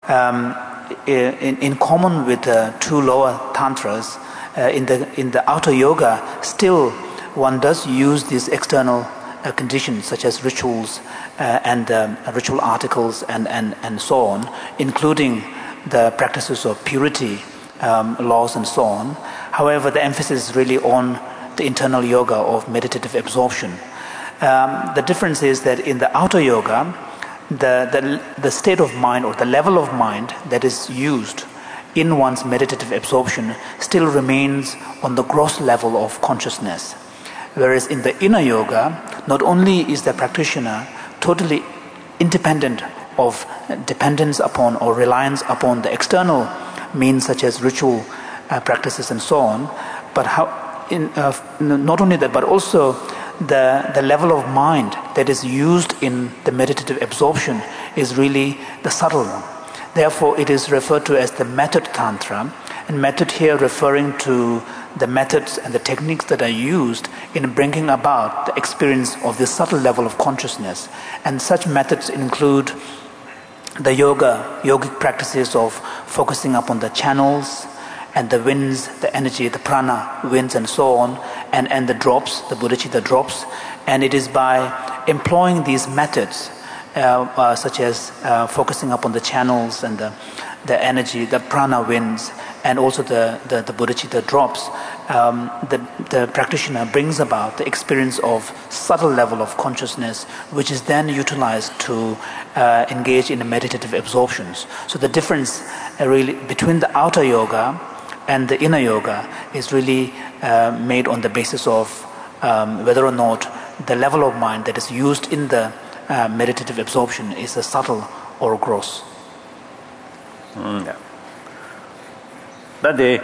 in common with the two lower tantras, in the outer yoga, still one does use these external conditions such as rituals and ritual articles and so on, including the practices of purity, laws and so on. However, the emphasis is really on the internal yoga of meditative absorption. The difference is that in the outer yoga, the state of mind or the level of mind that is used in one's meditative absorption still remains on the gross level of consciousness. Whereas in the inner yoga, not only is the practitioner totally independent of dependence upon or reliance upon the external means such as ritual practices and so on, but not only that, but also the level of mind that is used in the meditative absorption is really the subtle one. Therefore, it is referred to as the method tantra, and method here referring to the methods and the techniques that are used in bringing about the experience of this subtle level of consciousness. And such methods include the yogic practices of focusing upon the channels and the winds, the energy, the prana, winds and so on, and the drops, the bodhicitta drops. And it is by employing these methods, such as focusing upon the channels and the energy, the prana winds, and also the bodhicitta drops, the practitioner brings about the experience of subtle level of consciousness, which is then utilized to engage in meditative absorptions. So the difference really between the outer yoga and the inner yoga is really made on the basis of whether or not the level of mind that is used in the meditative absorption is a subtle or gross. That day,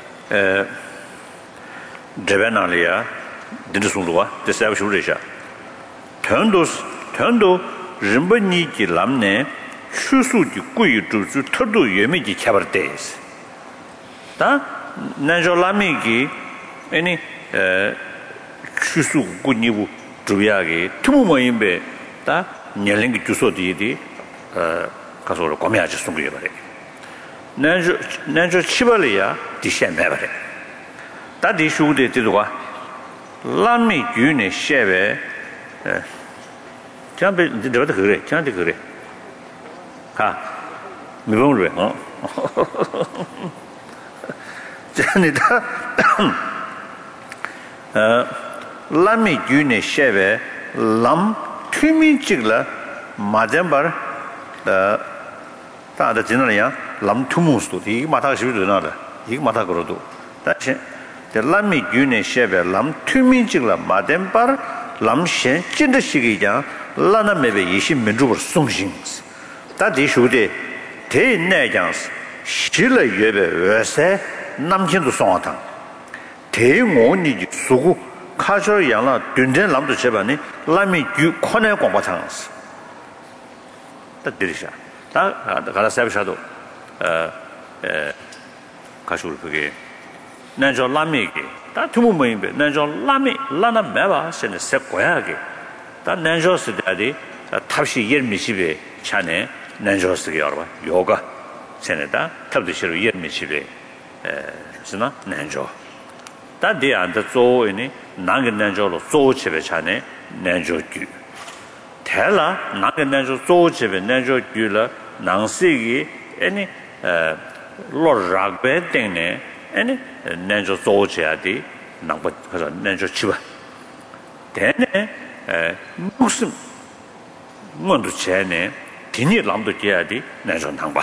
Devenalia, Dinsulua, the Savashurisha. Tondo Rimbani Lamne, Shusu Gui to Todo Yemiji Cabar days. Da Najolamigi, any Shusu Gunibu Druiagi, Tumumoimbe, da Neling Juso di Casoro Comiaja Sungri. Nanjo Chibalia, the Shemabare. That issue de Tidua Lami Gune Sheve Champi the Gure, Chanti Gure. Ha, Mibumre, Janita Lami Gune Sheve Lam Tumi Chigla Madambar the General Lam Tumus to the Mata should do another. He Mata Grodo. That's the Lami Gune Sheve Lam Tumi Chigla Madambar Lam Shen Chindashigija Lana Mebe Yishim Mendru Sungshings. That issue de Te Najans Shilla Yebe Verse Namkin to Sonatan. Te Moni Sugu Kajo Yana Dunden Lam to Chebani Lami Gu Kone Combatans. That Dirisha. That Galasab Shadow Kashurpege Nanjo Lamigi, that two Mumbe, Nanjo Lami, Lana Meva, send a Sequoiagi. That Nanjo Sidadi, that Tashi Yermishibe, Chane, Nanjo Sigiorba, Yoga, Senator, Tabdishir Yermishibe, Sina, Nanjo. That day and the Zo in it, Nangan Nanjo, Zo Cheve Chane, Nanjo Gu. Tella, Nangan Nanjo, Zo Cheve, Nanjo Gula, Nansigi, any Lord Ragbe Dene, any Nanjo Zojiadi, number Nanjo Chiva. Then, Muslim Mundu Chene, Tini Lamdo Giadi, Nanjo Namba.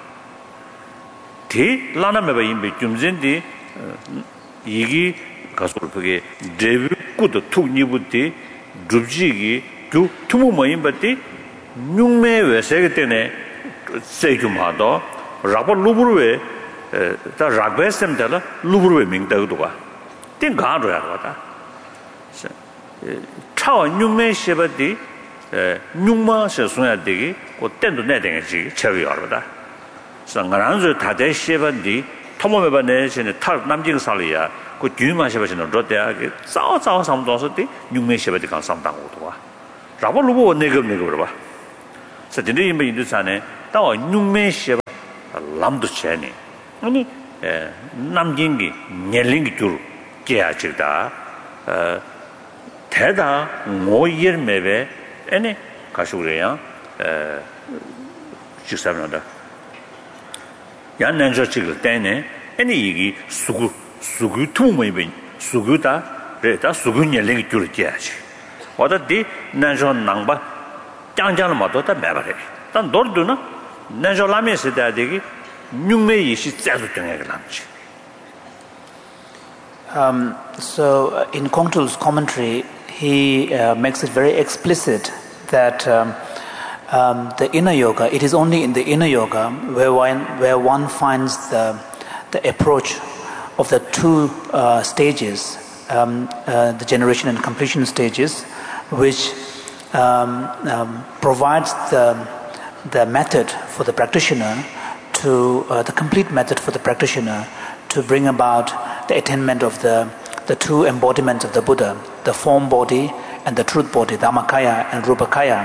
T. Lana Meba in Jumzindi, Igi, Kasurpege, David Good to Nibuti, Drubjigi, to Tumumoimbati, Nume Vesegtene, Segumado. Rubber Lubruwe, the Ragbesem Della, Lubruwe Ming Dagua. Think hard water. Chow Nume Shebadi, Numa Sasuna Digi, or tend to netting a cherry order. Sangaranzo Tade Shebadi, Tomobaba Nation, a Tarp Namjing Salia, could Yuma Shebation of Rotea, Sao some dosity, Nume Shebadi can some down. Rubber Lubu, Negro. Certainly in the Sane, Tao Nume Sheba. 람도 체니 아니 남긴기 녀링기 줄 깨야지다 대다 모이르메베 아니 가시그래야 주사면다 야난저 찍을 때네 아니 이게 수구 투모이베 수구다 그래다 수구 녀링기 줄 깨야지 어디 난저 낭바 짱짱을 맞았다 매바래 단 너도나 난저 라면스 대되기 뉴메이시 짜주등에 남지 So in Kongtrul's commentary, he makes it very explicit that the inner yoga, it is only in the inner yoga where one finds the approach of the two stages, the generation and completion stages, which provides the method for the practitioner the complete method for the practitioner to bring about the attainment of the two embodiments of the Buddha, the form body and the truth body, Dhammakaya and Rupakaya.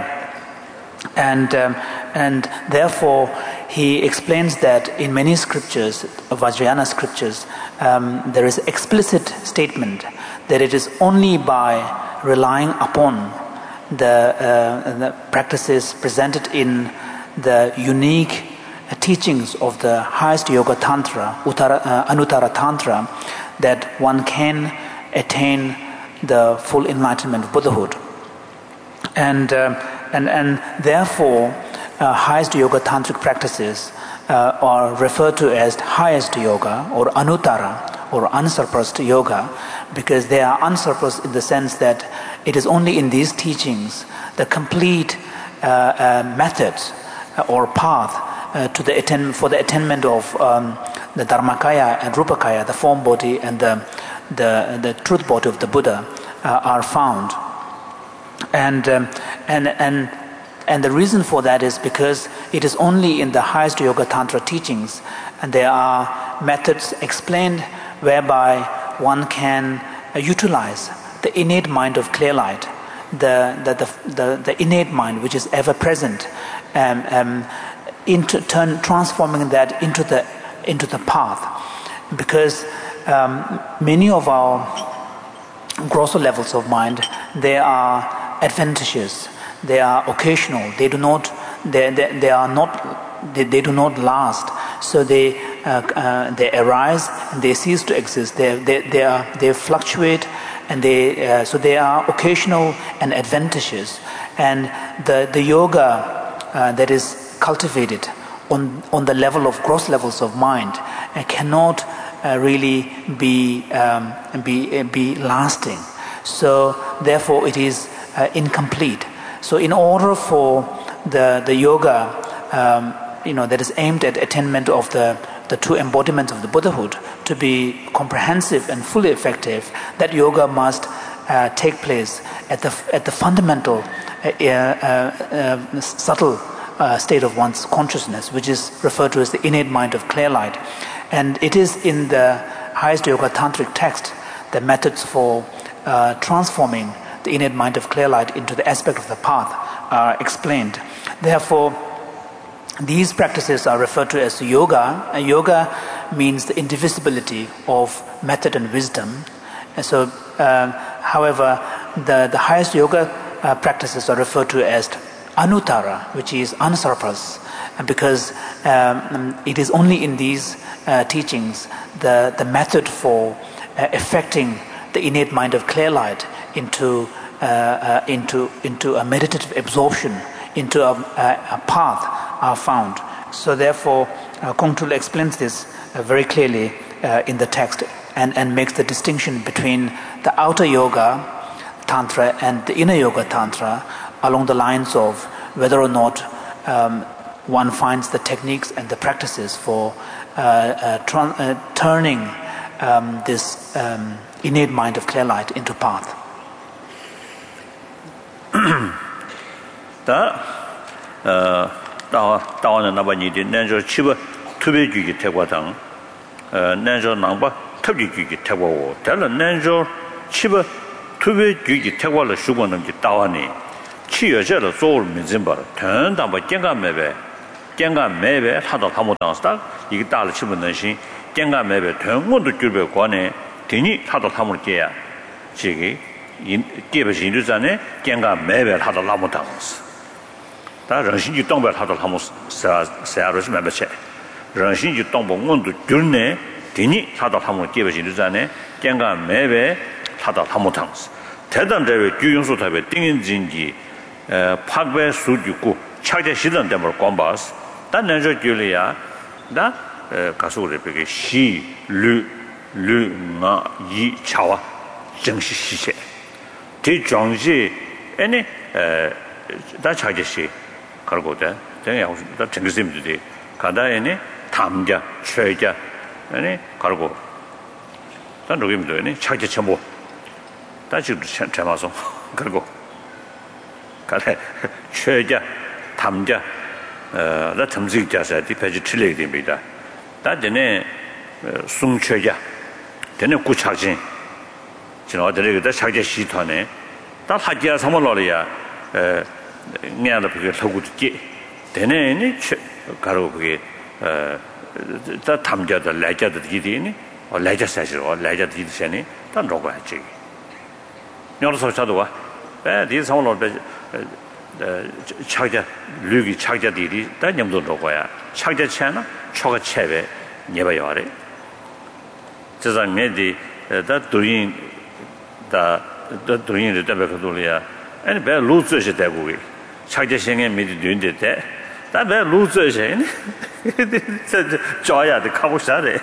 And therefore, he explains that in many scriptures, Vajrayana scriptures, there is explicit statement that it is only by relying upon the practices presented in the unique teachings of the highest yoga tantra, Anuttara Tantra, that one can attain the full enlightenment of Buddhahood. And therefore, highest yoga tantric practices are referred to as highest yoga or Anuttara or unsurpassed yoga, because they are unsurpassed in the sense that it is only in these teachings the complete method or path for the attainment of the Dharmakaya and Rupakaya, the form body and the truth body of the Buddha, are found. And the reason for that is because it is only in the highest Yoga Tantra teachings, and there are methods explained whereby one can utilize the innate mind of clear light, the innate mind which is ever present, transforming that into the path, because many of our grosser levels of mind, they are adventitious, they are occasional, they do not last, so they arise and they cease to exist. They fluctuate, and so they are occasional and adventitious, and the yoga that is cultivated on the level of gross levels of mind cannot really be lasting. So therefore it is incomplete. So in order for the yoga that is aimed at attainment of the two embodiments of the Buddhahood to be comprehensive and fully effective, that yoga must take place at the fundamental subtle state of one's consciousness, which is referred to as the innate mind of clear light. And it is in the highest yoga tantric text the methods for transforming the innate mind of clear light into the aspect of the path are explained. Therefore, these practices are referred to as yoga, and yoga means the indivisibility of method and wisdom. And so, however, the highest yoga practices are referred to as Anuttara, which is unsurpassed, because it is only in these teachings the method for effecting the innate mind of clear light into a meditative absorption, into a path are found. So therefore, Kongtrul explains this very clearly in the text and makes the distinction between the outer yoga tantra and the inner yoga tantra along the lines of whether or not one finds the techniques and the practices for turning this innate mind of clear light into path. 다원의 나바니디 nenjo chiba tube jugi tegwa tang nenjo nangba tabji jugi tegwa wo dala nenjo chiba tube jugi tegwa la shugwa namji dawani chi yoje la zool minzin bar ten damba jenga mebe genga mebe hada hamudangsta 이게 달을 치면 신 genga mebe 병원도 줄배 관에 되니 hada ham을게야 지기 깨버진 전에 genga mebe hada hamudang스 다 정신이 동배 hada hamus 사야로스 멤버체 정신이 동봉원도 줄네 되니 hada ham을 깨버진 전에 genga mebe hada hamudang스 대단대회 규용소탑에 띵인진지 파괴 수주고 차제 시던 때문에 관바스 단내저 줄이야 다 가수를 베게 시르르나 이 차와 정시 시세 대정시 아니 다 차제시 가르고다 내가 다 정심들이 가다에네 담자 최자 아니 가르고 단 로김도네 차제 첨부 다시 참아서 그리고 가래 최자 담자 나 점식자사 디페지 틀리게 됩니다. 다전에 숭최자 되네 구착진 지나들이다 차제 시터네 다 하지야 삼월로야 냐도 그게 서구지 되네니 가로 그게 다 담자도 레자도 기디니 레자 사실로 레자도 기디세니 다 로고야지 여러서 자도와 이 상황으로 차자 류기 차자들이 다 냠도 로고야 차자 채나 초가 채베 예봐요래 저장내디 다 도인 다 도인을 때베거돌이야 아니 배 루즈시 되고 차자 생에 미디 된데 다배 루즈시 저야 돼 가고 싶다래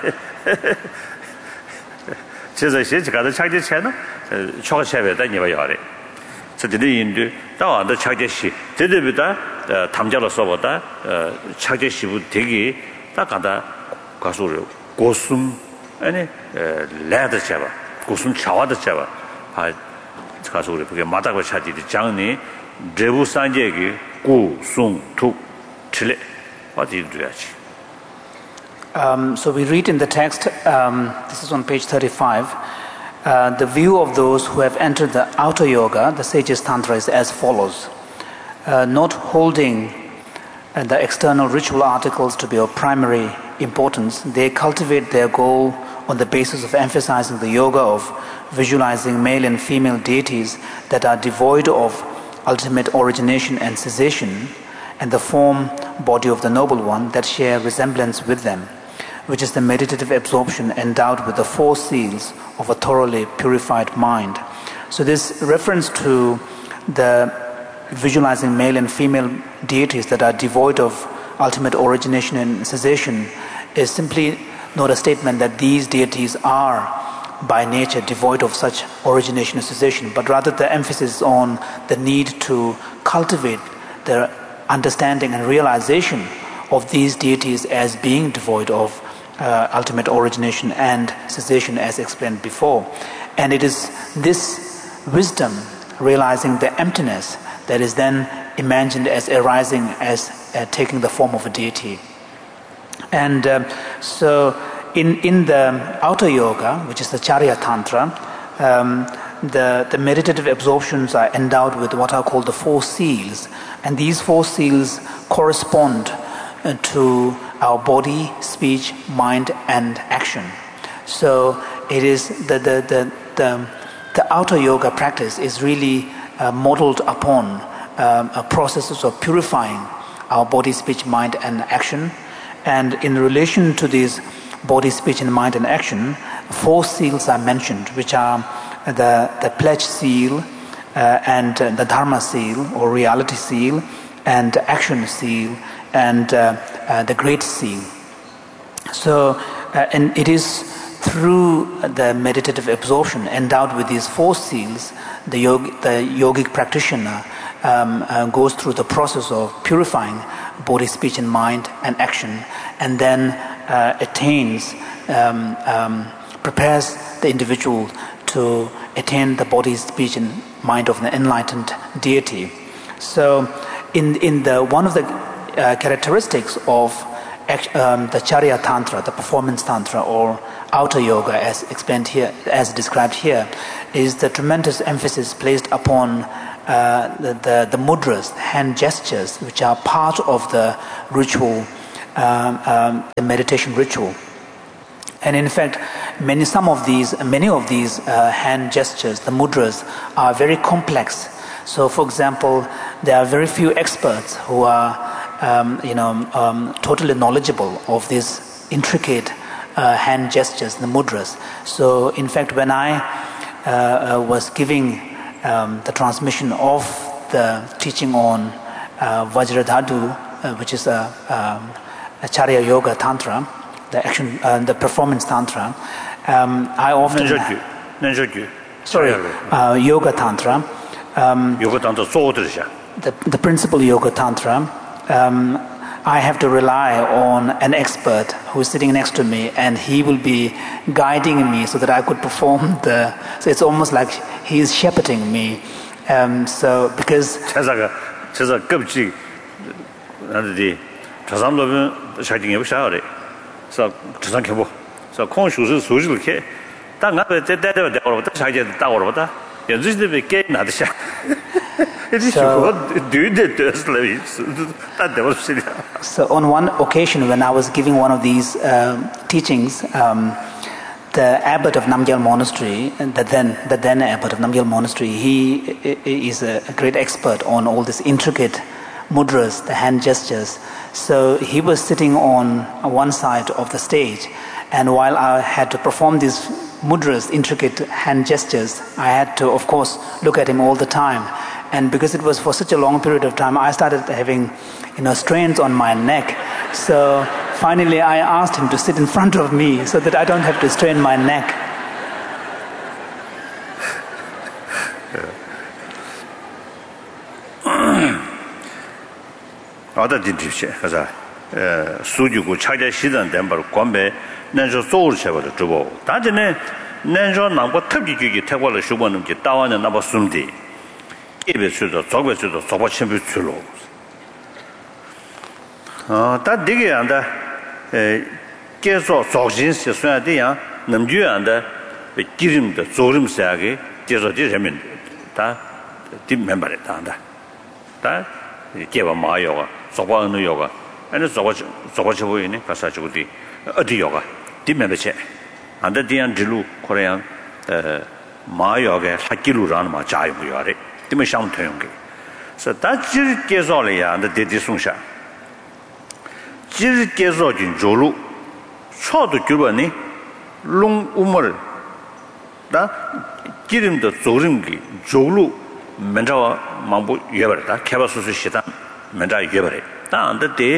제자시 가다 차자 채나 초가 채베다 예봐요래 저들이 인도 다와도 차제시 제대로다 담자로 써보다 차제시부 되기 딱 가다 가수를 고숨 아니 레드 잡아 고숨 차와도 잡아 아 가수를 그게 마다고 차지디 장니 제부산제기 고숨 툭 틀레 어디 돼야지. So we read in the text, this is on page 35, the view of those who have entered the outer yoga, the sages tantra, is as follows. Not holding the external ritual articles to be of primary importance, they cultivate their goal on the basis of emphasizing the yoga of visualizing male and female deities that are devoid of ultimate origination and cessation, and the form body of the noble one that share resemblance with them, which is the meditative absorption endowed with the four seals of a thoroughly purified mind. So this reference to the visualizing male and female deities that are devoid of ultimate origination and cessation is simply not a statement that these deities are by nature devoid of such origination and cessation, but rather the emphasis on the need to cultivate the understanding and realization of these deities as being devoid of ultimate origination and cessation, as explained before. And it is this wisdom, realizing the emptiness, that is then imagined as arising, as taking the form of a deity. And so in the outer yoga, which is the Charya Tantra, the meditative absorptions are endowed with what are called the four seals. And these four seals correspond to our body, speech, mind, and action. So it is the outer yoga practice is really modeled upon processes of purifying our body, speech, mind, and action. And in relation to these body, speech, and mind, and action, four seals are mentioned, which are the pledge seal, and the dharma seal or reality seal, and action seal, and the great seal. So and it is through the meditative absorption endowed with these four seals, the yogic practitioner goes through the process of purifying body, speech, and mind, and action, and then attains, prepares the individual to attain the body, speech, and mind of the enlightened deity. So in the one of the characteristics of the Charya Tantra, the performance tantra or outer yoga, as explained here, as described here, is the tremendous emphasis placed upon the mudras, hand gestures, which are part of the ritual, the meditation ritual. And in fact, many of these hand gestures, the mudras, are very complex. So, for example, there are very few experts who are, totally knowledgeable of these intricate hand gestures, the mudras. So, in fact, when I was giving the transmission of the teaching on Vajradhatu, which is a Charya Yoga Tantra, the performance tantra, I often Yoga Tantra. Yoga Tantra the principal Yoga Tantra. I have to rely on an expert who is sitting next to me, and he will be guiding me so that I could perform so it's almost like he is shepherding me. So because so conscious social care. So on one occasion when I was giving one of these teachings, the abbot of Namgyal Monastery, the then abbot of Namgyal Monastery, he is a great expert on all these intricate mudras, the hand gestures. So he was sitting on one side of the stage, and while I had to perform these mudras, intricate hand gestures, I had to, of course, look at him all the time. And because it was for such a long period of time, I started having, strains on my neck. So finally, I asked him to sit in front of me so that I don't have to strain my neck. Other didn't 수주고 차제 시전 된 바로 관배 난저 소울 셔버도 주고 다전에 난저 남고 특기주기 태고를 수고는 게 따와는 나버 숨디 입에서도 저거에서도 저거 첨부 줄로 다 되게 한다 계속 조진시 소야돼야 남주한다 기름도 조름사게 계속 되면 다 뒷멤버에 다한다 다 개와 마요가 저거는 요가 아니 저거 보이네 가사주고디 어디 요가 뒷멤버체 안다 디안 질루 코리안 마요게 학기루라는 마 자유고요래 뒷멤 샴토용게 그래서 다 질계소래야 안다 데디송샤 질계소진 조루 초도 규번이 롱 우물 다 기름도 조름기 조루 맨자와 망부 예버다 개바수수 시다 맨자 예버래 다 안데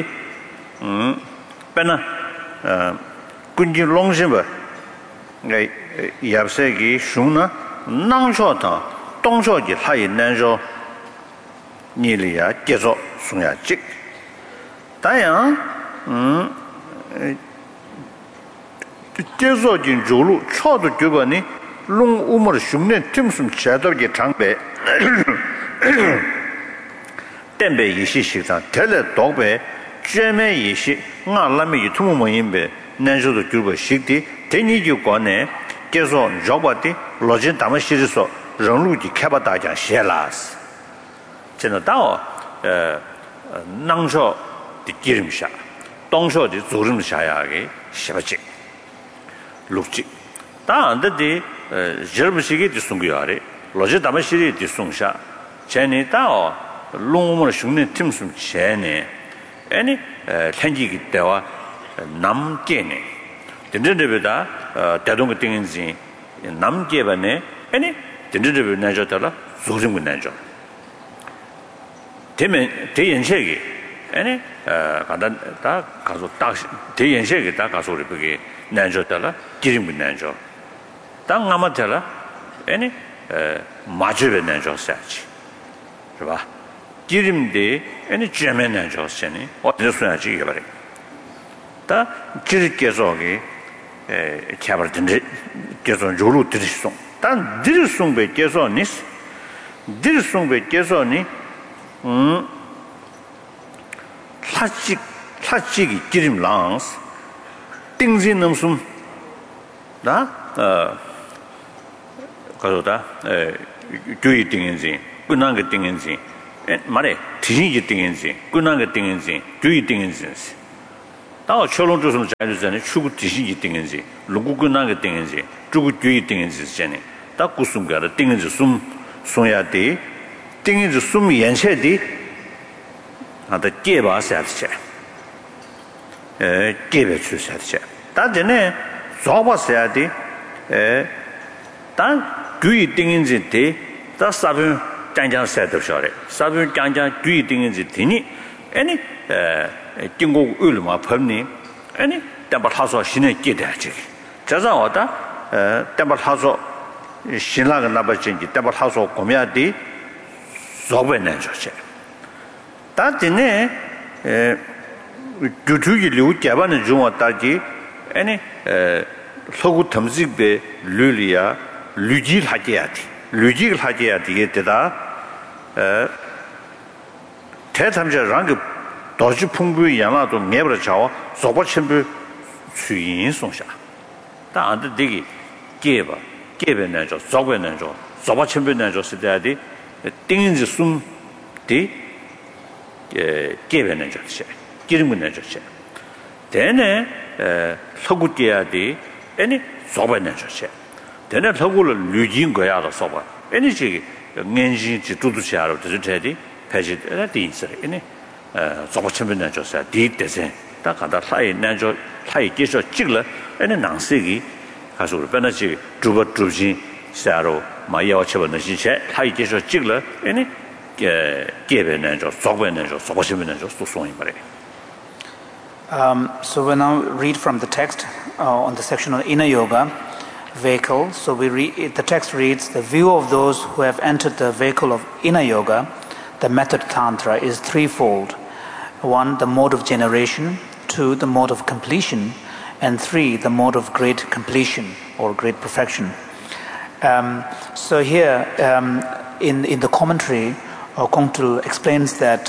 빼나 군지 롱심버 네 야브세기 슈나 낭쇼다 동쇼지 하이 난쇼 니리야 계속 숭야직 다양 계속진 조루 초도 교번이 롱 우물 흉내 틈숨 제도게 장배 덴베 이시식상 텔레 도베 쩨메 이시 나라미 유튜브모인베 난조도 규버 식디 대니교권에 계속 저바디 로진 담시리소 런루지 캐바다자 셰라스 진짜다 낭쇼 디기름샤 동쇼디 조름샤야게 샤바직 룩직 다 안데디 저르시게 디송기야레 로지 담시리 디송샤 제니다 롱으로 죽는 팀숨 제네 아니 현지기 때와 남게네 된데베다 대동의 띵인지 남게바네 아니 된데베 나저더라 조심군 나저 되면 대연색이 아니 간다 다 가서 딱 대연색이 다 가서 우리 그게 나저더라 기름군 나저 땅 아마더라 아니 마주베 나저 사치 봐 기름데 아니 쩨면은 좋으시니 어디서 써야지 이게 말이야 다 기르께서기 캐버든데 계속 조루 드리송 단 드리송베 계속니스 드리송베 계속니 차직이 기름 랑스 띵진 넘숨 다 가져다 교이 띵인지 군나게 띵인지 말에 디신이 띵인지 군나게 띵인지 주의 띵인지 다 철론조선 자유전에 추구 디신이 띵인지 루구 군나게 띵인지 주구 주의 띵인지 전에 다 구숨가를 띵인지 숨 손야 돼 띵인지 숨 연체디 아다 깨봐서야지 깨배 주셔야지 다 전에 줘봐서야지 단 주의 띵인지 다 사분 장장 세도셔래 사분 장장 주의 띵인지 되니 아니经过 얼마 법니 아니 담바 하소 신의 깨대지 자자와다 담바 하소 신라가 나버진지 담바 하소 고미야디 조변내 줘지 다진에 주주기 류 개발은 좀 왔다지 아니 서구 탐식배 류리아 류질 하게야지 류질 하게야지 되다 대탐자랑 그 도시 풍부의 양아도 매버려 자와 소바침부 수인 송샤 다한테 되게 개변내죠 소변내죠 소바침부내죠 시대야디 띵인지 숨디 개변내죠 기름문내죠 대내 서구띠야디 아니 소변내죠 대내 서구를 류진 거야도 소바 아니 지 겐지 지도도시하러 되지 패지에 있어요 아니 조바침변내 줬어요. 디데세 다 가다 사이 내줘 사이 계셔 찍了 아니 낭세기 가서 변하지 주버 주진 사로 마이어 쳐버는 시체 사이 계셔 찍了 아니 개변내 줘 조변내 줘 조바침변내 줘 소송이 말해. So we now read from the text on the section on inner yoga vehicle. So we read the text reads the view of those who have entered the vehicle of inner yoga. The method tantra is threefold. 1, the mode of generation. 2, the mode of completion. And 3, the mode of great completion or great perfection. So here in the commentary, Kongtul explains that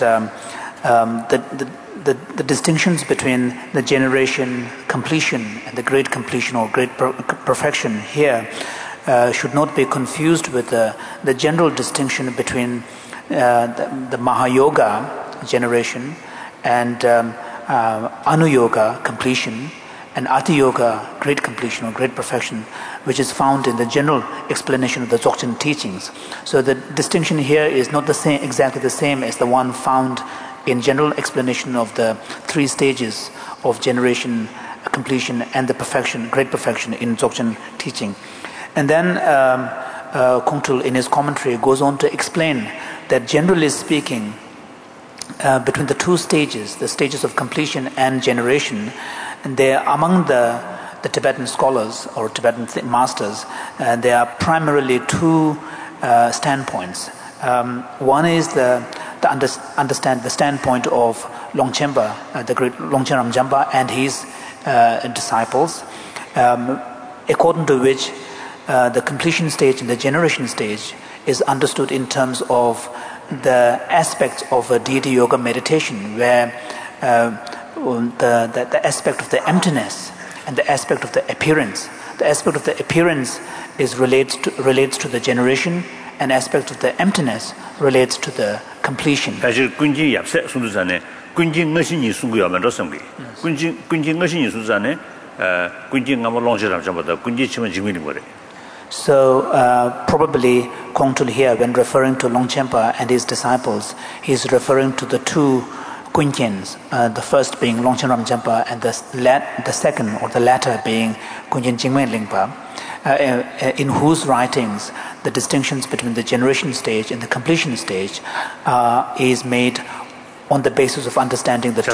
the distinctions between the generation, completion, and the great completion or great perfection here should not be confused with the general distinction between the Mahayoga generation and Anuyoga completion and Ati Yoga great completion or great perfection, which is found in the general explanation of the Dzogchen teachings. So the distinction here is not the same, exactly the same as the one found in general explanation of the 3 stages of generation, completion, and the perfection, great perfection in Dzogchen teaching. And then Kongtul in his commentary goes on to explain that generally speaking, between the 2 stages, the stages of completion and generation, and they are among the Tibetan scholars or Tibetan masters, there are primarily 2 standpoints. One is the standpoint of Longchenpa, the great Longchen Ramjamba and his disciples, according to which the completion stage and the generation stage is understood in terms of the aspects of a deity yoga meditation, where the aspect of the emptiness and the aspect of the appearance. The aspect of the appearance relates to the generation, and aspect of the emptiness relates to the completion. 사실 군지 yapse 순두산에 군지 ngashini sungu야만 로성기 군지 ngashini 순두산에 군지 ngamo 롱지람 잡아다 군지 치면 지민이 뭐래. So probably Kongtul here, when referring to Longchenpa and his disciples, he is referring to the 2 Kunjins, the first being Longchen Ramjamba and the second or the latter being Kunjin Jingmen Lingpa, in whose writings the distinctions between the generation stage and the completion stage is made on the basis of understanding the 2.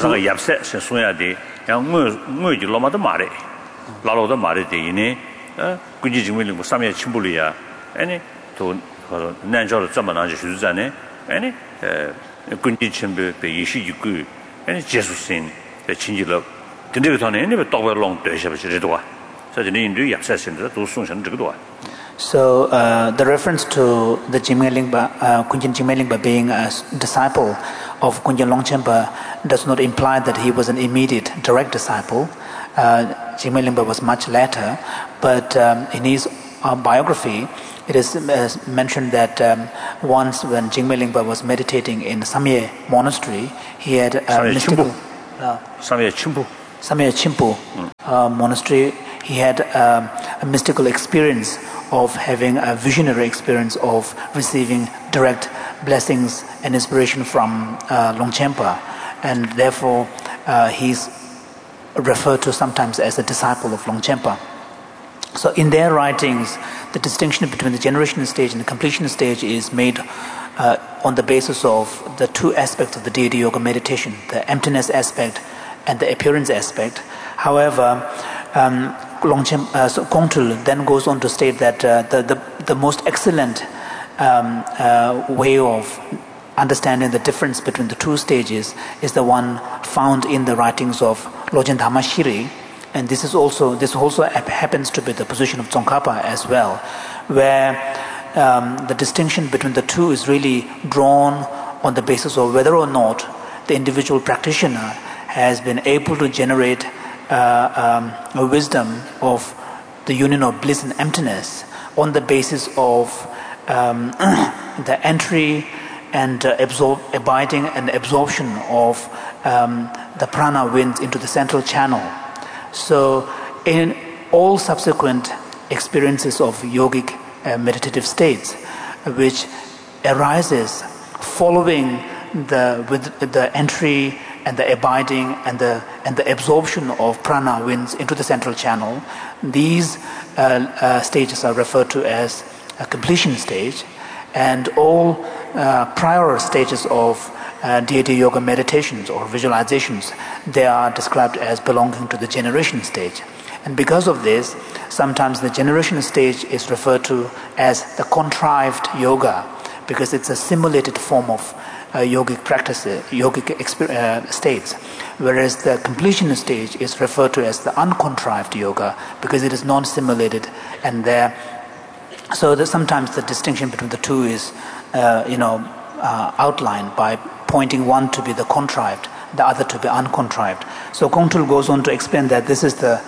군지 증명을 뭐 삼에 침불이야. 아니 또 난저를 점만하지 주자네. 아니 군지 침불 배26구 아니 제수신 배 친지로 근데 전에 네 더블롱 되셔버지도 와. 사진이 인류 약사신들 도 송선 저거도 와. So the reference to the Jingmelingpa, Kunjin Jingmelingpa being a disciple of Kunjin Longchenpa does not imply that he was an immediate direct disciple. Jingmelingpa was much later, but in his biography, it is mentioned that once when Jigme Lingpa was meditating in Samye Monastery, he had a mystical... Samye Chimpu Monastery, he had a mystical experience of having a visionary experience of receiving direct blessings and inspiration from Longchenpa, and therefore he's referred to sometimes as a disciple of Longchenpa. So in their writings, the distinction between the generation stage and the completion stage is made on the basis of the two aspects of the deity yoga meditation, the emptiness aspect and the appearance aspect. However, Kongtrul then goes on to state that the most excellent way of understanding the difference between the two stages is the one found in the writings of Lojen Dhamashiri, and this also happens to be the position of Tsongkhapa as well, where the distinction between the two is really drawn on the basis of whether or not the individual practitioner has been able to generate a wisdom of the union of bliss and emptiness on the basis of the entry and abiding and absorption of the prana winds into the central channel. So in all subsequent experiences of yogic meditative states, which arises following the entry and the abiding and the absorption of prana winds into the central channel, these stages are referred to as a completion stage, and all prior stages of deity yoga meditations or visualizations, they are described as belonging to the generation stage. And because of this, sometimes the generation stage is referred to as the contrived yoga, because it's a simulated form of yogic practices, yogic states, whereas the completion stage is referred to as the uncontrived yoga, because it is non-simulated, and so sometimes the distinction between the two is outlined by pointing one to be the contrived, the other to be uncontrived. So Kongtrul goes on to explain that this is the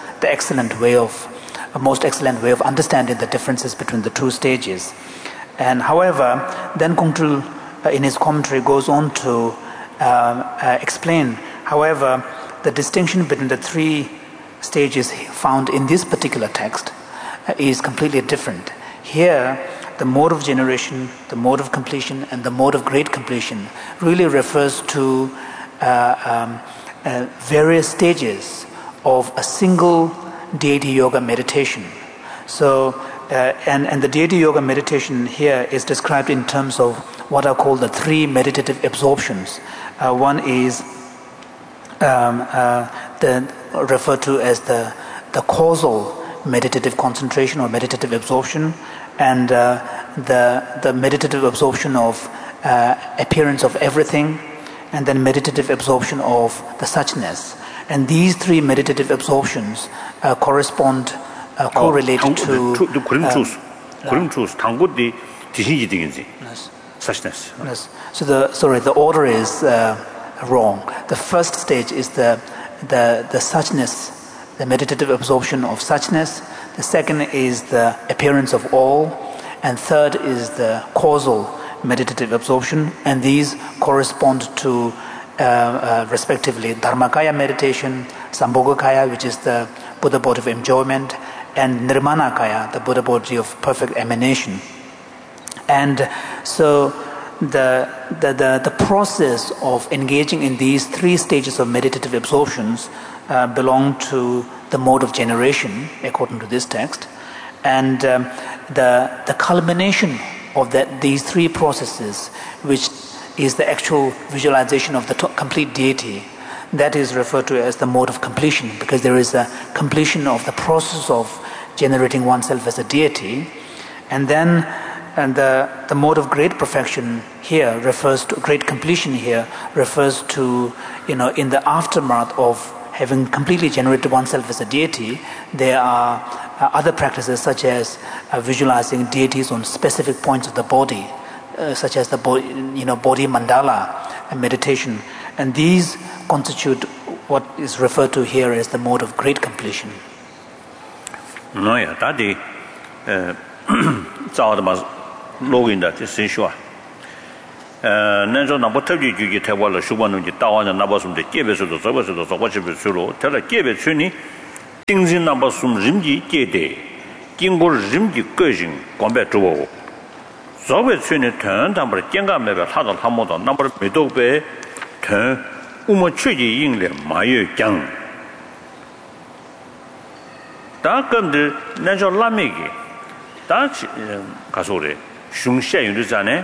most excellent way of understanding the differences between the two stages. And however, then Kongtrul in his commentary goes on to explain, however, the distinction between the three stages found in this particular text is completely different. Here, the mode of generation, the mode of completion, and the mode of great completion really refers to various stages of a single deity yoga meditation. So, and the deity yoga meditation here is described in terms of what are called the three meditative absorptions. One is referred to as the causal meditative concentration or meditative absorption, and the meditative absorption of appearance of everything, and then meditative absorption of the suchness. And these three meditative absorptions correspond, correlated to suchness. Yes. So the order is wrong. The first stage is the suchness, the meditative absorption of suchness. The second is the appearance of all, and third is the causal meditative absorption, and these correspond to respectively Dharmakaya meditation, Sambhogakaya, which is the Buddha body of enjoyment, and Nirmanakaya, the Buddha body of perfect emanation. And so the process of engaging in these three stages of meditative absorptions belong to the mode of generation, according to this text, and the culmination of these three processes, which is the actual visualization of the complete deity, that is referred to as the mode of completion, because there is a completion of the process of generating oneself as a deity. And then the mode of great perfection here refers to great completion here refers to, in the aftermath of having completely generated oneself as a deity, there are other practices such as visualizing deities on specific points of the body, such as the body mandala and meditation, and these constitute what is referred to here as the mode of great completion. No, yeah, that 早的嘛录音的这新说那种那不特别具体台湾了书本东西到完了那不什么的界别是的这个是的这个是不是了他的界别村里定金那不什么人机界的经过人机个人光别做这个村里团他们的健康没办法他们的那不没都被团我们确实应了马有讲大跟的那叫拉美的大告诉我的熊下有的在呢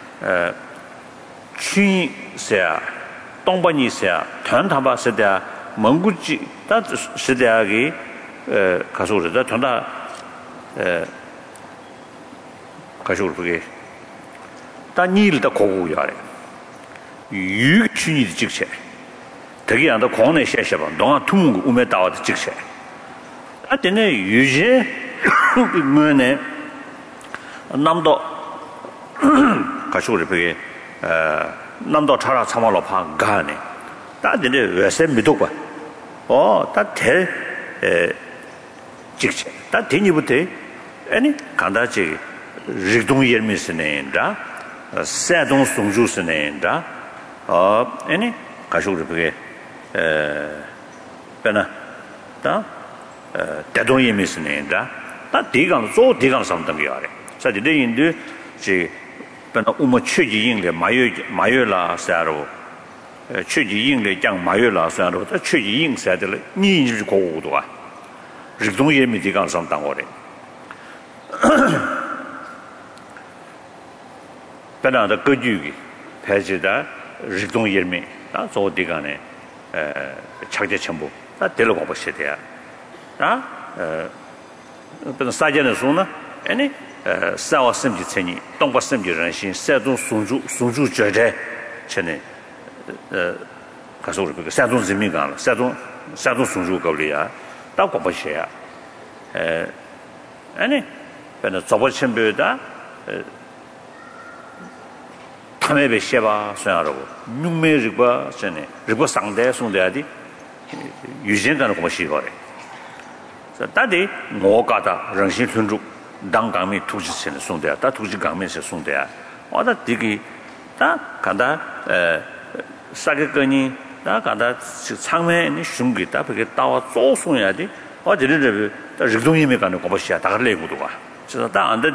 去些东北你些团他把是的蒙古籍但是的给告诉我的团他告诉我不给但你的考古要的有去你的这些这个样的矿内些些吧当然土木我们打的这些啊真的有些我呢남도 가시오르베 남도 차라 참말로 파 가네 다들 왜세 믿고 다대 직체 다 대니부터 아니 간다지 리동 예미스네다 세동 송주스네다 아니 가시오르베 베나 다 대동 예미스네다 다 대강 조 대강 상담이야래在这里的是本来我们确实应的马月啦啥咯确实应的讲马月啦啥咯这确实应啥的了你是过多啊日东也没地方上当我的本来的格局的拍摄的日东也没啊做地方呢强烈全部那得了我不晓得啊本来沙间的时候呢哎三万甚至千年，东北甚至人心，山东松竹绝对，现在可是我这个山东人民讲了，山东松竹高里啊，到国不些啊，呢，反正早不前辈的，他们别些吧，算了不，农民日不真的，日不上代送代的，有些干的国西过的，这到底我觉得人心尊重。当港面突击起来送的，他突击港面是送的，我的这个，他看他三个人，他看他是场面你兄弟，他不给打我早送呀的，我这里日东也没干的，我不写，大概累不多啊，就是他安的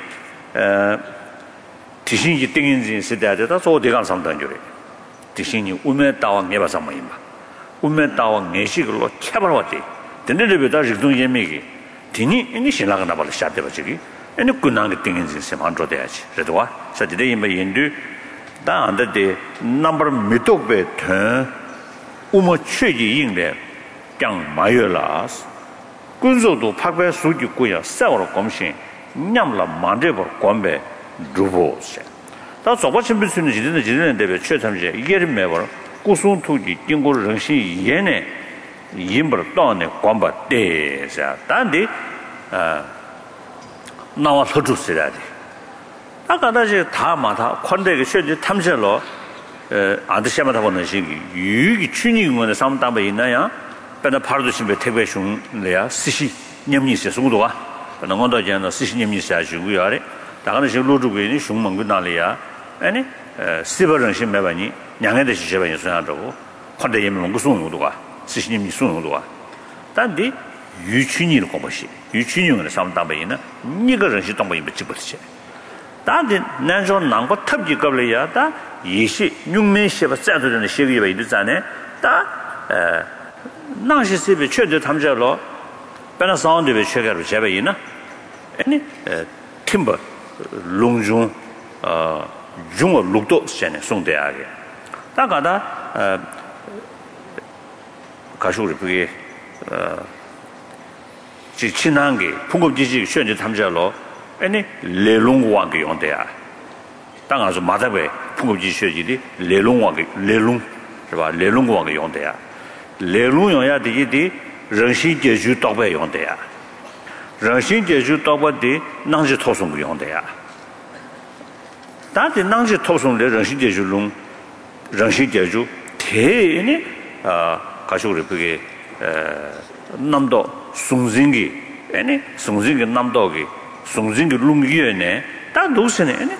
提醒你定人是的，他做地方上等就的，提醒你我们打我200上没嘛，我们打我50个罗700多的，等等这边他日东也没给。你신랑은 나발로 샤대 버지기 아니 군나게 띵인지 세만 줘야지 그래도 사실은 이 인도 다 안데 넘버 미토베 터 우모 최지 인데 강 마열라스 군소도 박배 수기 고야 세월로 검신 냠라 만데버 권배 루보세 다 저버친 비스는 지는 데베 최참제 이게 매버 구순 투기经过 정신 이해네 인벌 또네 관바 대자 단디 나와 서주스라디 아까 다시 다 마다 관대가 현재 탐색로 아드시마다 보는 시기 유기 춘이군의 상담에 있나야 배나 바로도 신배 태배숑 내야 스시 냠니스 송도가 너무도 전에 스시 냠니스 하시고요 아래 다가는 시 로주고에 숑멍고 나리야 아니 시버런 신매바니 양해의 시제반이 소야하고 관대에 먹고 송도가 스시님이 송도가 단디 유춘이를 거버시 유춘이는 상담에 니가人是 동반이 붙이버지 단디 난저 난고 탑기 겁려야다 이시 6매시바 자도는 시기가 있잖아요 다 나시세베 최저 탐자로 배나 사운드베 최가로 제베이나 아니 팀버 롱중 중어 룩도 전에 송대하게 다가다 가쇼를 그게 지친한 게 풍급지지 현재 탐자로 아니 레롱왕게 용대야 당아서 마다베 풍급지 현지리 레롱왕게 레롱是吧레롱왕게 용대야 레롱 용야 되지人心解决到位用的呀人心解决到位的能是托送用的呀但是能是托送的人心解决中人心解决铁呢가족을 그게 남도 송진기 아니 송진기 남도기 송진의 룽기에네 다 도스네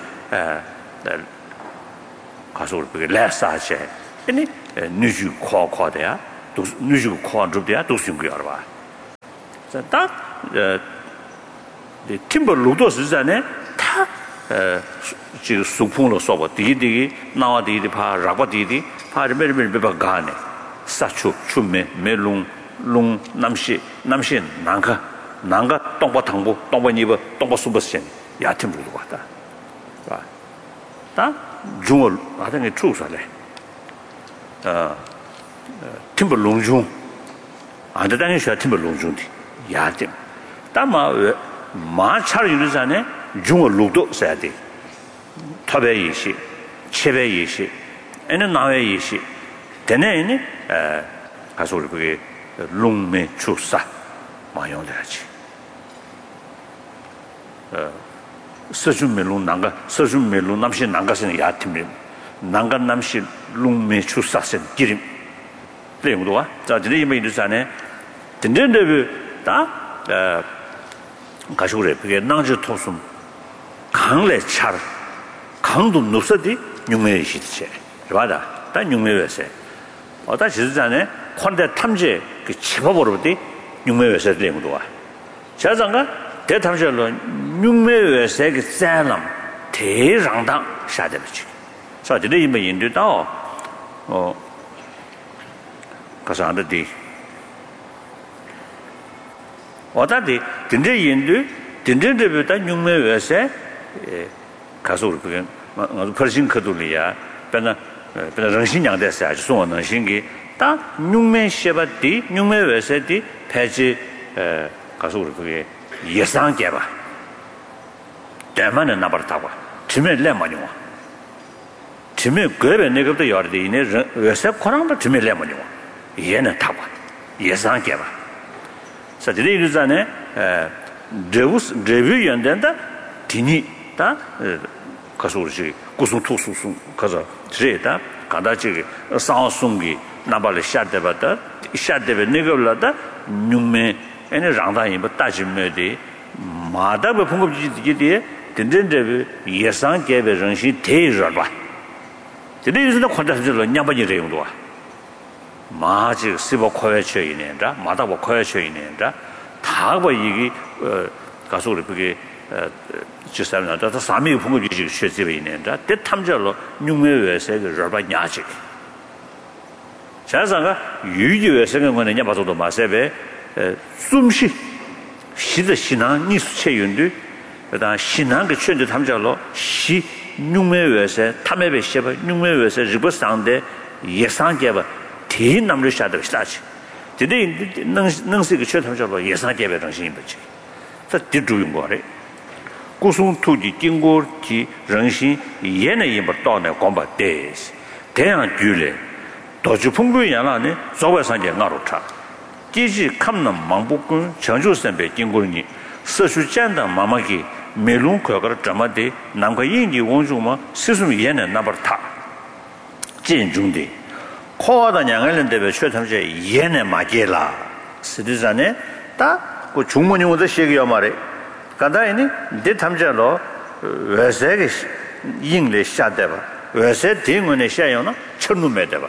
가서 그게 레사체 아니 누주 코코데야 도 누주 코안줍데야 도스인거 알아 자 timber ludo sisane ta ji supung lo sobo di nawa di pa raba di pa me ba gane sa chu me lung namshi nanga tongba tangbo tongba ni ba tongba suba sen ya timber lo da ba ta jungol ada ne chu sa le timber long jung anda dang sha timber long jung di ya tim ta 마 차르유르자네 중어 루도 사야돼 타베이시 체베이시 에는 나웨이시 데네니 가서 우리 그게 롱메 추사 마용되지 서준멜로 난가 서준멜로 남시 난가서는 야팀이 난가 남시 롱메 추사선 기림 그래도와 자 이제 이메일자네 된된데 다 가시고래 그게 낭저 토숨 강래 차 강도 높서디 육매의 시체 맞아 다 육매외세 어다 지르자네 콘데 탐제 그 집어버려디 육매외세 되는거와 자장가 대탐절로 육매외세 그 사람 대랑당 사대비지 사대리 이면 인도다 가서 안되디 어다디 딘데 인도 딘데베다 뉴메외세 가서 그게 퍼신 커돌이야 배나 정신양대사 아주 소원은 신기 다 뉴메셰바디 뉴메외세디 패지 가서 그게 예상 개봐 대만은 나버타고 지메 레마니와 지메 거베 내가부터 열대 이네 외세 코랑도 지메 레마니와 얘는 타고 예상 개봐 사실이 이르자네 레뷰 연된다 디니 다 가서 우리 고송 투수수 가서 제다 가다지 상송기 나발에 샤데바다 샤데베 네거라다 뉴메 에네 장다이 뭐 따지메디 마다베 풍급지기디 딘딘데 예상 개베 정신 대저바 제대로 이르는 관자들로 냐바지 레용도와 마지 시버 코여쳐 있는다 마다보 코여쳐 있는다 다고 이게 가서 우리 그게 지사면다 다 삼이 풍급지 쉐집에 있는다 대탐절로 뉴메외세 그 저바 냐지 자상가 유지외세는 거는 봐도 마세베 숨시 시의 신앙 니수체윤도 그다음 신앙 그圈子 탐절로 시 뉴메외세 탐메베 쉐바 뉴메외세 리버상데 예상게바 대 남을 샤도 시다지 근데 능스 그圈子 탐절로 예상게베 정신이 버지 자 뒤주인 거래 고송 투지经过지 정신 예내에 뭐 떠내 공부대 대양 규례 도주 풍부야라네 조외상제 나로차 지지 캄는 망복군 정주선배经过니 서수잔다 마마기 멜론 거가 점마데 남과 인지 원주마 스스로 예내 나버타 진중대 코와다 양을는데베 최탐제 예내 마게라 스디자네 다그 중문용도 시기야 말에 간다이니 대탐자로 외세게 인례 샤데바 외세 딩원에 샤요나 천루메데바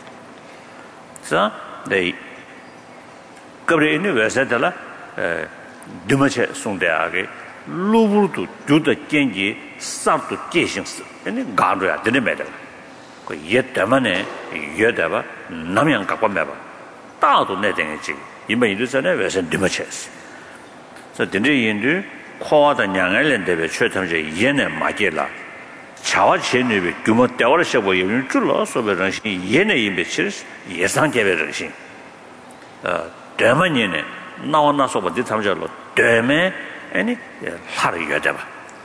자 네 그래니 외세달라 드마체 송대하게 루부도 주도 겐지 삽도 계싱스 아니 가로야 되네메데 그 예때만에 예다바 남양 갖고 매바 따도 내댕이지 이번 이르선에 외세 드마체스 자 딘데 인도 코와다 냥알렌데베 최탐제 예네 마게라 차와 제네베 규모 때워르셔고 요즘 줄러 소베런시 예네 임베치 예상계베런시 대만이네 나와나서 버디 탐절로 대매 아니 하르여다바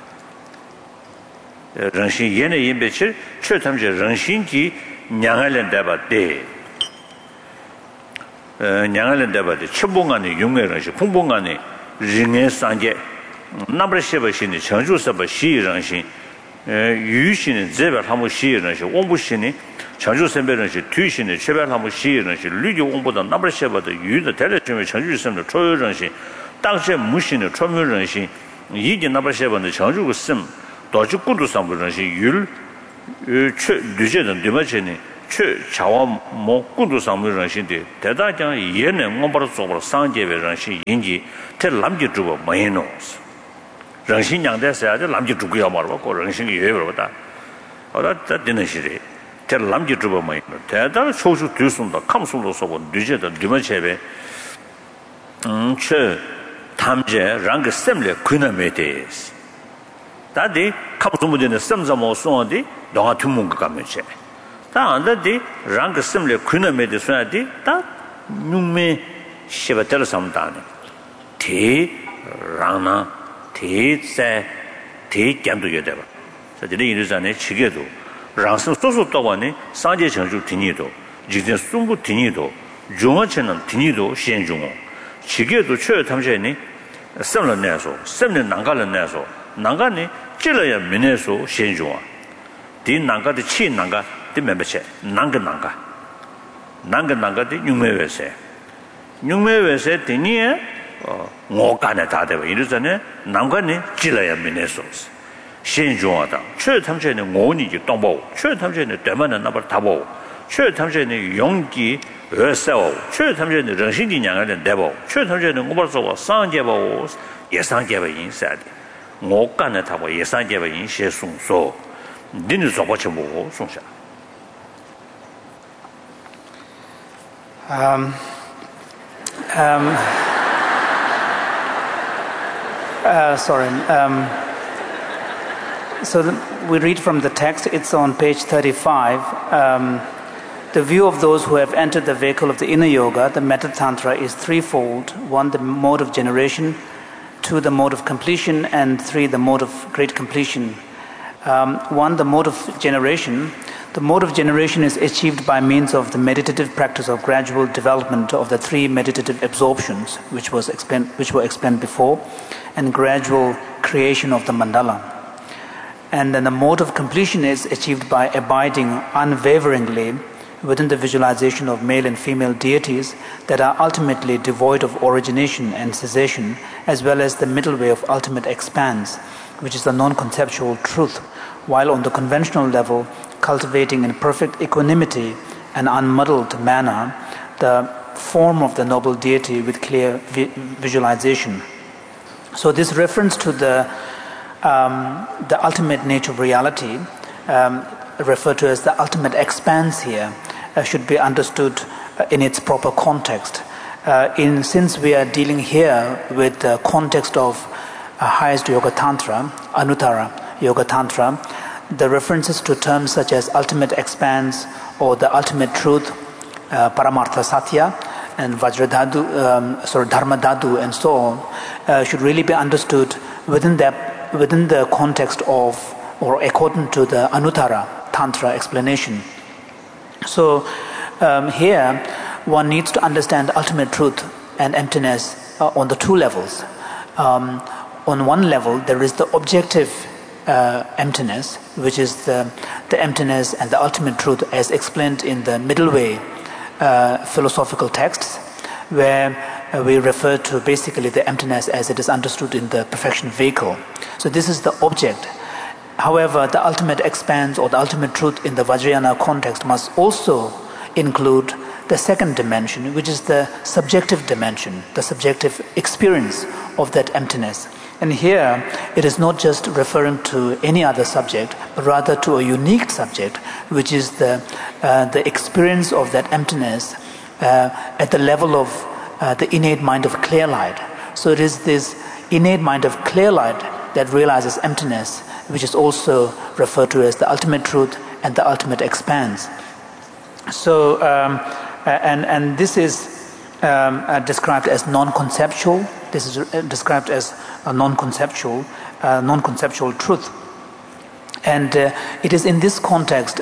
런신 예네 임베치 최탐제 런신기 냥알렌데바데 냥알렌데바데 첨봉안에 용매런시 풍봉안에 링의 상계 나브르셰버신이 전주서버 시런신 유신은 제발 한번 시런신 온부신이 전주선배런신 뒤신이 제발 한번 시런신 류교 온보다 나브르셰버도 유의 대례점의 전주선배 초유런신 당시에 무신의 초묘런신 이게 나버셔번의 정주고 심 도주 꾸도 상부런시 율 düzeden demeceni çö çava mo kundu samı ranşinde 대다장 예는 뭐바로 속으로 상제베 ranşi 인지 테 람지 주고 마이노스 ranşin 양대서야 람지 주고야 말고 고 ranşin 예버다 어다 되는 시리 테 람지 주고 마이노 대다 소수 뒤순다 감술로 속고 düzeden demecebe çö 탐제 랑게 셈레 군나메데스 다디 감수무전에 셈자모 소어디 동아 tumung 가면체 다 안다디 랑게 셈레 군나메데 소야디 다 뉴메 시바텔 삼다네 티 랑나 티세 티 견도 여대바 저들이 이르자네 지게도 랑스 소소 또바네 상제 정주 디니도 지진 숨부 디니도 중어체는 디니도 시행중어 지게도 최 탐제니 셈을 내서 셈는 난가를 내서 난가니 찔러야 민에서 시행중어 디 난가의 치 난가 디 멤버체 난가 난가디 육매외세 디니에 뭐가네 다 되고 이러잖아요 난가니 찔러야 민에서 시행중어다 최 탐제는 원이지 동보 최 탐제는 대만은 나버 다보 최 탐제는 용기 어서 최 탐제는 정신이 양하는 대보 최 탐제는 뭐버서 상제보 예상제보 인사디 뭐가네 다보 예상제보 인시 송소 니는 저버쳐 보고 송샤 So we read from the text, it's on page 35. The view of those who have entered the vehicle of the inner yoga, the metta tantra, is threefold. 1, the mode of generation; 2, the mode of completion; and 3, the mode of great completion. 1, the mode of generation. The mode of generation is achieved by means of the meditative practice of gradual development of the 3 meditative absorptions, which were explained before, and gradual creation of the mandala. And then the mode of completion is achieved by abiding unwaveringly within the visualization of male and female deities that are ultimately devoid of origination and cessation, as well as the middle way of ultimate expanse, which is the non-conceptual truth, while on the conventional level cultivating in perfect equanimity and unmuddled manner the form of the noble deity with clear visualization. So this reference to the ultimate nature of reality, referred to as the ultimate expanse here, should be understood in its proper context. Since we are dealing here with the context of highest yoga tantra, Anuttara yoga tantra, the references to terms such as ultimate expanse or the ultimate truth, Paramartha Satya, and Vajradhatu, Dharma Dhatu, and so on, should really be understood within the context of, or according to the Anuttara Tantra explanation. So here one needs to understand ultimate truth and emptiness on the 2 levels. On one level, there is the objective emptiness, which is the emptiness and the ultimate truth as explained in the middle way philosophical texts, where we refer to basically the emptiness as it is understood in the perfection vehicle. So this is the object. However, the ultimate expanse or the ultimate truth in the Vajrayana context must also include the second dimension, which is the subjective dimension, the subjective experience of that emptiness. And here, it is not just referring to any other subject, but rather to a unique subject, which is the experience of that emptiness at the level of the innate mind of clear light. So it is this innate mind of clear light that realizes emptiness, which is also referred to as the ultimate truth and the ultimate expanse. So, and this is described as non-conceptual. This is described as a non-conceptual truth. And it is in this context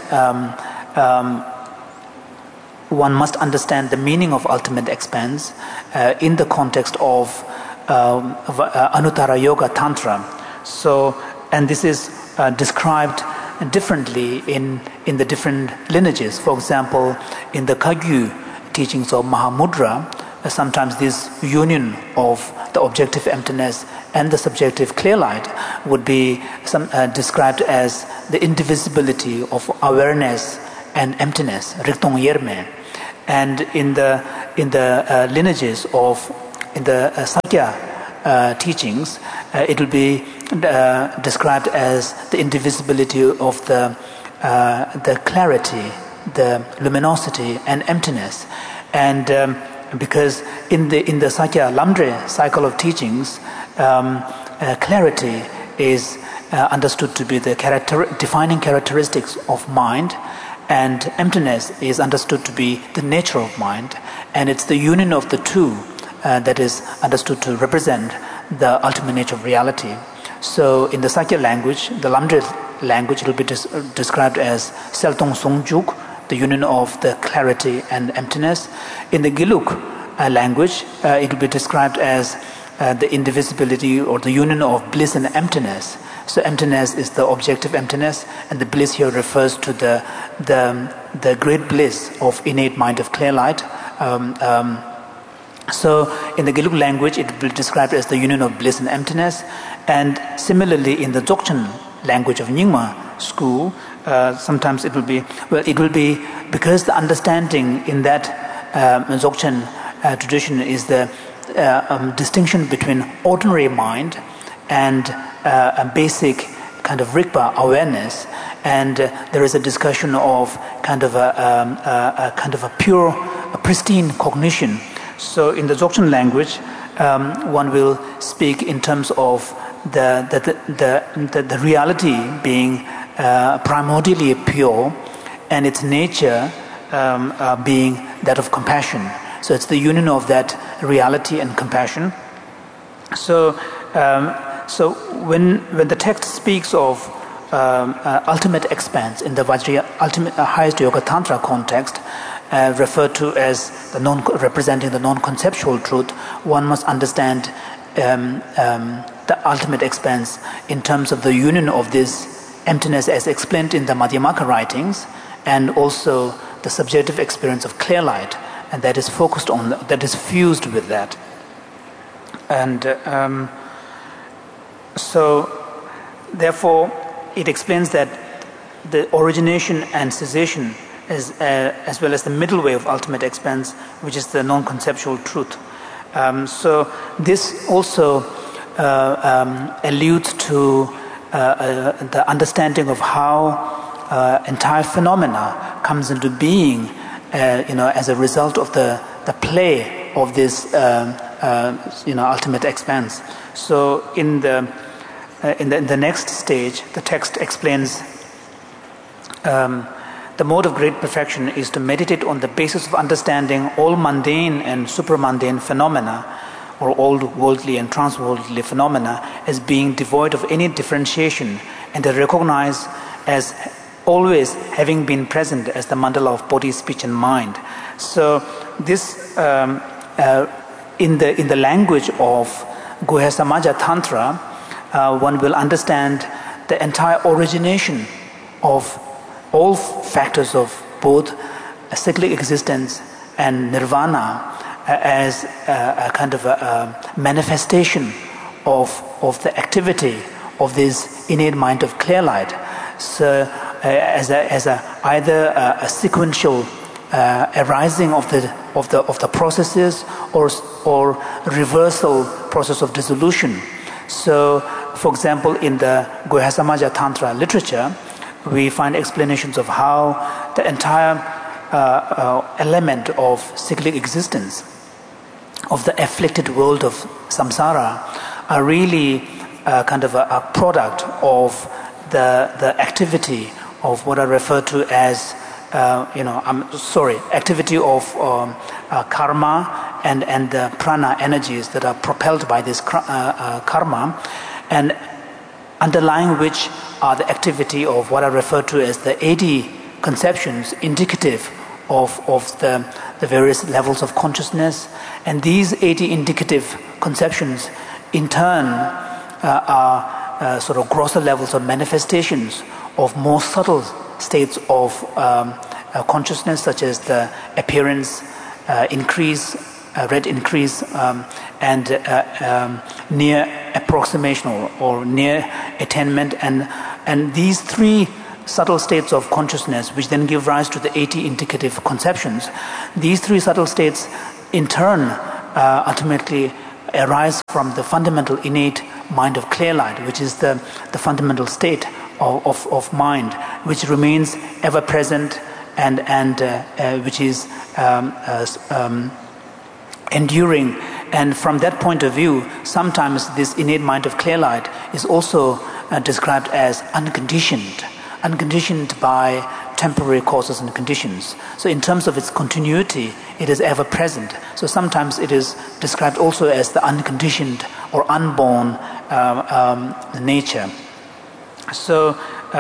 one must understand the meaning of ultimate expanse in the context of Anuttara Yoga Tantra. So, and this is described differently in the different lineages. For example, in the Kagyu teachings of Mahamudra, sometimes this union of the objective emptiness and the subjective clear light would be described as the indivisibility of awareness and emptiness, Riktong Yerme. And in the lineages of Sakya teachings, it will be described as the indivisibility of the clarity, the luminosity, and emptiness. And because in the Sakya Lamdre cycle of teachings, clarity is understood to be the defining characteristics of mind, and emptiness is understood to be the nature of mind, and it's the union of the two that is understood to represent the ultimate nature of reality. So in the Sakya language, the Lamdre language, it will be described as Seltong Songjuk, the union of the clarity and emptiness. In the Giluk language, it will be described as the indivisibility or the union of bliss and emptiness. So emptiness is the objective emptiness, and the bliss here refers to the great bliss of innate mind of clear light. So in the Giluk language, it will be described as the union of bliss and emptiness. And similarly, in the Dzogchen language of Nyingma school, sometimes it will be because the understanding in that Dzogchen tradition is the distinction between ordinary mind and a basic kind of Rigpa awareness, and there is a discussion of kind of a pure, pristine cognition. So in the Dzogchen language, one will speak in terms of the reality being primordially pure, and its nature being that of compassion. So it's the union of that reality and compassion. So when the text speaks of ultimate expanse in the Vajra highest Yoga Tantra context, referred to as representing the non-conceptual truth, one must understand the ultimate expanse in terms of the union of this emptiness as explained in the Madhyamaka writings, and also the subjective experience of clear light, and that is focused on, that is fused with that. And so therefore it explains that the origination and cessation is, as well as the middle way of ultimate expanse, which is the non-conceptual truth. So this also alludes to the understanding of how entire phenomena comes into being, as a result of the play of this, ultimate expanse. So in the next stage, the text explains the mode of great perfection is to meditate on the basis of understanding all mundane and supramundane phenomena, or all worldly and transworldly phenomena, as being devoid of any differentiation, and to recognize as always having been present as the mandala of body, speech, and mind. So this, in the language of Guhya Samaja Tantra, one will understand the entire origination of all factors of both cyclic existence and nirvana as a kind of a manifestation of the activity of this innate mind of clear light. So as either a sequential arising of the processes, or reversal process of dissolution. So, for example, in the Guhya Samaja Tantra literature, we find explanations of how the entire element of cyclic existence, of the afflicted world of samsara, are really kind of a product of the activity of what I refer to as, activity of karma and the prana energies that are propelled by this karma, and underlying which are the activity of what I refer to as the 80 conceptions indicative of the various levels of consciousness. And these 80 indicative conceptions in turn are sort of grosser levels of manifestations of more subtle states of consciousness, such as the appearance increase, red increase, and near approximation or near attainment, and these three subtle states of consciousness, which then give rise to the 80 indicative conceptions. These three subtle states, in turn, ultimately arise from the fundamental innate mind of clear light, which is the fundamental state of mind, which remains ever present and which is enduring. And from that point of view, sometimes this innate mind of clear light is also described as unconditioned by temporary causes and conditions. So in terms of its continuity, it is ever present. So sometimes it is described also as the unconditioned or unborn nature. So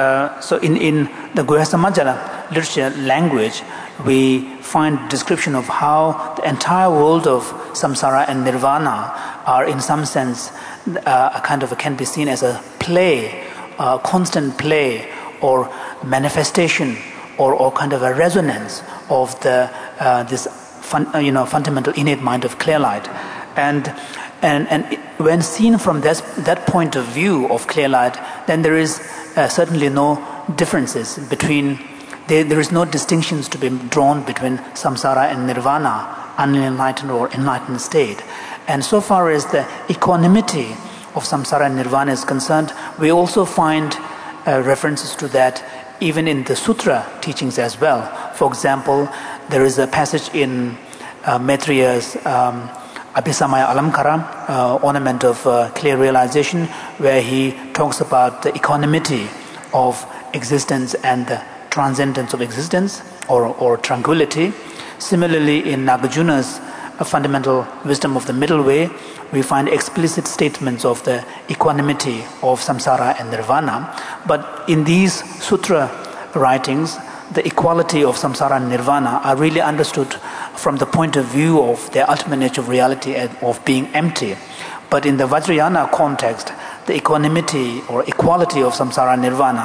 in the Guhyasamajjhana literature language, we find description of how the entire world of samsara and nirvana are in some sense can be seen as a play, a constant play or manifestation or kind of a resonance of this fundamental innate mind of clear light. And when seen from that point of view of clear light, then there is certainly no differences between, there is no distinctions to be drawn between samsara and nirvana, unenlightened or enlightened state. And so far as the equanimity of samsara and nirvana is concerned, we also find references to that even in the sutra teachings as well. For example, there is a passage in Maitreya's Abhisamaya Alamkara, ornament of clear realization, where he talks about the equanimity of existence and the transcendence of existence or tranquility. Similarly, in Nagarjuna's fundamental wisdom of the middle way, we find explicit statements of the equanimity of samsara and nirvana. But in these sutra writings, the equality of samsara and nirvana are really understood from the point of view of their ultimate nature of reality and of being empty. But in the Vajrayana context, the equanimity or equality of samsara and nirvana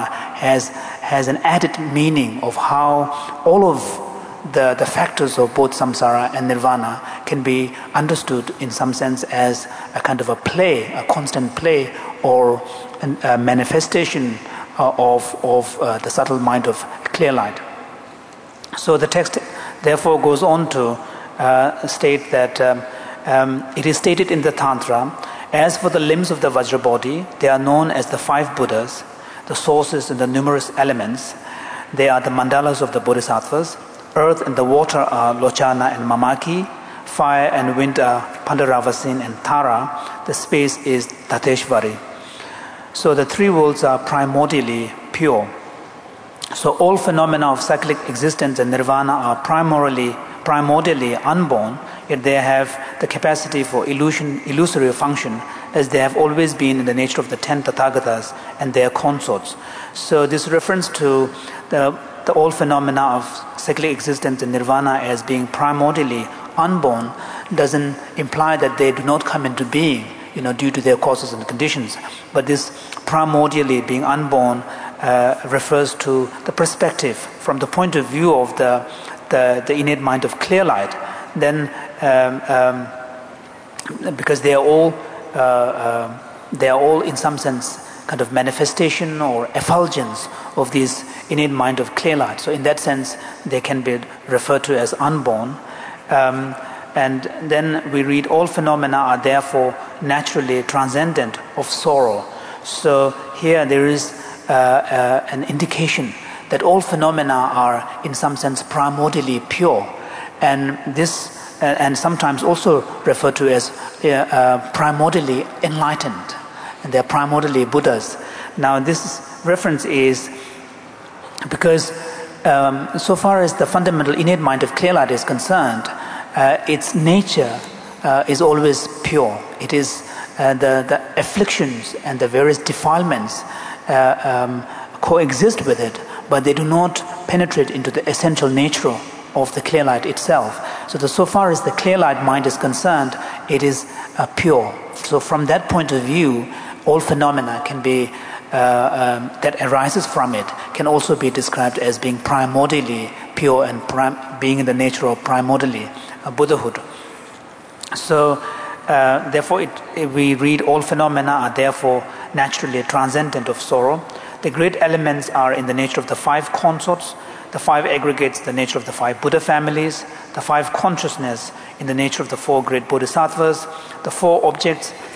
has an added meaning of how all of the factors of both samsara and nirvana can be understood in some sense as a kind of a play, a constant play, or a manifestation of the subtle mind of clear light. So the text therefore goes on to state that it is stated in the Tantra, as for the limbs of the Vajra body, they are known as the 5 Buddhas, the sources and the numerous elements. They are the mandalas of the Bodhisattvas. Earth and the water are Lochana and Mamaki. Fire and wind are Pandaravasin and Tara. The space is Tateshvari. So the 3 worlds are primordially pure. So all phenomena of cyclic existence and nirvana are primordially unborn, yet they have the capacity for illusory function, as they have always been in the nature of the 10 Tathagatas and their consorts. So this reference to the all phenomena of cyclic existence and nirvana as being primordially unborn doesn't imply that they do not come into being, due to their causes and conditions. But this primordially being unborn refers to the perspective from the point of view of the innate mind of clear light. Then, because they are all in some sense kind of manifestation or effulgence of this innate mind of clear light. So in that sense, they can be referred to as unborn. And then we read, all phenomena are therefore naturally transcendent of sorrow. So here there is an indication that all phenomena are in some sense primordially pure, and this and sometimes also referred to as primordially enlightened, and they are primordially Buddhas. Now this reference is because so far as the fundamental innate mind of clear light is concerned, its nature is always pure. It is the afflictions and the various defilements coexist with it, but they do not penetrate into the essential nature of the clear light itself. So far as the clear light mind is concerned, it is pure. So from that point of view, all phenomena can be that arises from it can also be described as being primordially pure and being in the nature of primordially Buddhahood. So therefore, we read all phenomena are therefore naturally transcendent of sorrow. The great elements are in the nature of the 5 consorts, the 5 aggregates, the nature of the 5 Buddha families, the 5 consciousness in the nature of the 4 great bodhisattvas, the 4 objects